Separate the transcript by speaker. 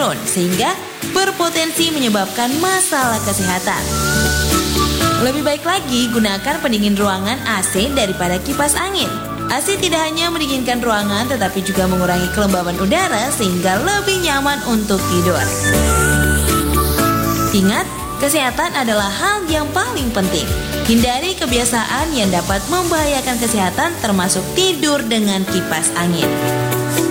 Speaker 1: menurun sehingga berpotensi menyebabkan masalah kesehatan. Lebih baik lagi gunakan pendingin ruangan AC daripada kipas angin. AC tidak hanya mendinginkan ruangan tetapi juga mengurangi kelembaban udara sehingga lebih nyaman untuk tidur. Ingat, kesehatan adalah hal yang paling penting. Hindari kebiasaan yang dapat membahayakan kesehatan termasuk tidur dengan kipas angin.